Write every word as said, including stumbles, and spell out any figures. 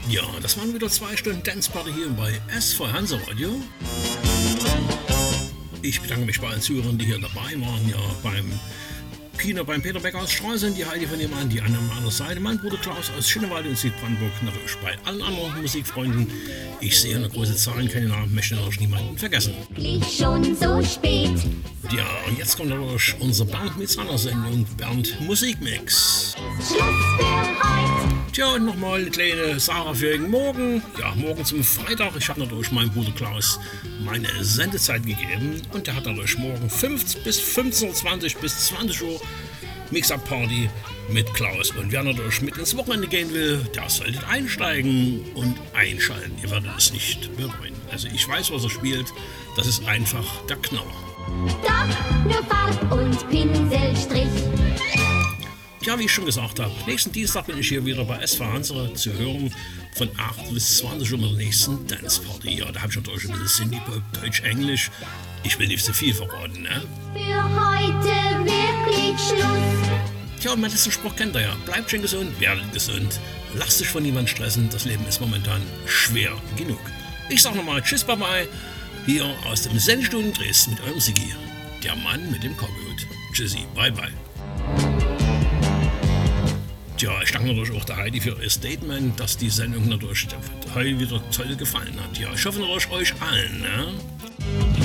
Ja, das waren wieder zwei Stunden Danceparty hier bei S V Hansa Radio. Ich bedanke mich bei allen Zuhörern, die hier dabei waren. Ja, beim Pino, beim Peter Becker aus Stralsund, die Heidi von nebenan, die Anne an meiner Seite, mein Bruder Klaus aus Schinnewald und Südbrandenburg, natürlich bei allen anderen Musikfreunden. Ich sehe eine große Zahl, keine Namen, möchte natürlich niemanden vergessen. Schon so spät. Ja, und jetzt kommt natürlich unser Bernd mit seiner Sendung Bernd Musikmix. Schluss für heute. Tja, und nochmal eine kleine Sarah für morgen. Ja, morgen zum Freitag. Ich habe natürlich meinem Bruder Klaus meine Sendezeit gegeben. Und der hat natürlich morgen fünfzehn bis fünfzehn Uhr zwanzig bis zwanzig Uhr Mix-Up-Party mit Klaus. Und wer natürlich mit ins Wochenende gehen will, der sollte einsteigen und einschalten. Ihr werdet es nicht bereuen. Also ich weiß, was er spielt. Das ist einfach der Knaller. Doch nur Farb und Pinselstrich. Ja, wie ich schon gesagt habe, nächsten Dienstag bin ich hier wieder bei S V Hansa zu hören von acht bis zwanzig Uhr mit der nächsten Danceparty. Ja, da habe ich natürlich ein bisschen Synthie-Pop, Deutsch, Englisch. Ich will nicht zu viel verraten, ne? Für heute wirklich Schluss. Tja, und mein letzten Spruch kennt ihr ja. Bleibt schön gesund, werdet gesund. Lasst dich von niemandem stressen, das Leben ist momentan schwer genug. Ich sag nochmal Tschüss, bye bye. Hier aus dem Sendestudio Dresden mit eurem Siggi. Der Mann mit dem Cowboyhut. Tschüssi, bye bye. Tja, ich danke natürlich auch der Heidi für ihr Statement, dass die Sendung natürlich heute wieder toll gefallen hat. Ja, ich hoffe natürlich euch allen. Ne?